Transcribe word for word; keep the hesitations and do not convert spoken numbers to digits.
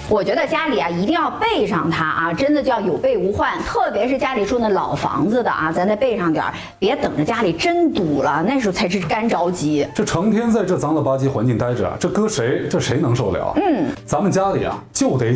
我觉得家里啊一定要备上它啊，真的叫有备无患。特别是家里住那老房子的啊，咱再备上点儿，别等着家里真堵了，那时候才是干着急。 这成天在这脏了吧唧环境待着，这搁谁这谁能受了？嗯，咱们家里啊就得